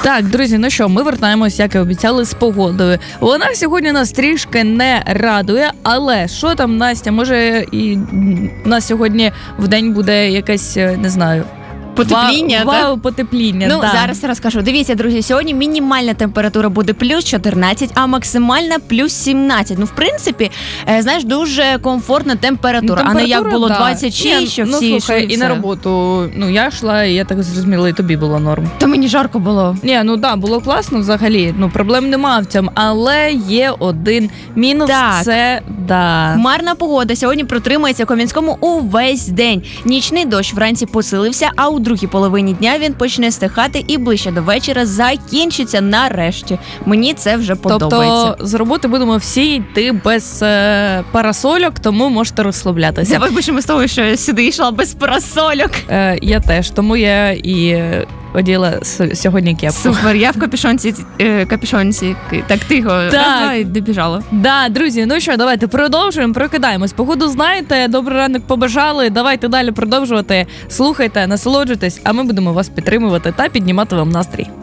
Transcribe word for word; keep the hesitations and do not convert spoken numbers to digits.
Так, друзі, ну що, ми вертаємось, як і обіцяли, з погодою. Вона сьогодні нас трішки не радує, але що там, Настя, може і у нас сьогодні в день буде якесь, не знаю... Потепління, вау, так? вау, потепління, Ну, да. зараз розкажу. Дивіться, друзі, сьогодні мінімальна температура буде плюс чотирнадцять, а максимальна плюс сімнадцять. Ну, в принципі, е, знаєш, дуже комфортна температура, Ну, а не як було да. двадцять шість, Ні, що ну, всі слухай, йшли, і все. на роботу, ну, я йшла, і я так зрозуміла, і тобі було норм. То мені жарко було. Ні, ну да, було класно взагалі, ну, проблем нема в цьому, але є один мінус, Так. це, да. Хмарна погода сьогодні протримається у Кам'янському увесь день. Нічний дощ вранці посилився, а у другій половині дня він почне стихати і ближче до вечора закінчиться нарешті. Мені це вже подобається. Тобто з роботи будемо всі йти без е, парасольок, тому можете розслаблятися. Давай почнемо з того, що я сюди йшла без парасольок. Е, я теж, тому я і е, оділа с- сьогодні кепку. Супер, я в капюшонці, е, капюшонці так тихо, Так. раз-два і добіжала. Да, друзі, ну що, давайте продовжуємо, прокидаємось. Погоду знаєте, добрий ранок побажали, давайте далі продовжувати. Слухайте, насолоджуйтесь, а ми будемо вас підтримувати та піднімати вам настрій.